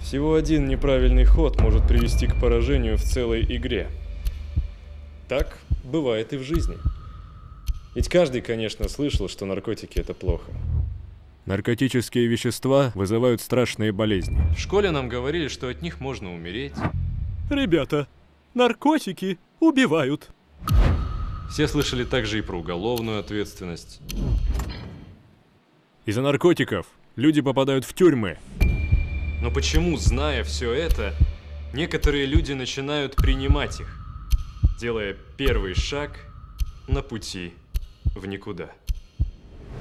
Всего один неправильный ход может привести к поражению в целой игре. Так бывает и в жизни. Ведь каждый, конечно, слышал, что наркотики – это плохо. Наркотические вещества вызывают страшные болезни. В школе нам говорили, что от них можно умереть. Ребята, наркотики убивают. Все слышали также и про уголовную ответственность. Из-за наркотиков люди попадают в тюрьмы. Но почему, зная все это, некоторые люди начинают принимать их, делая первый шаг на пути в никуда?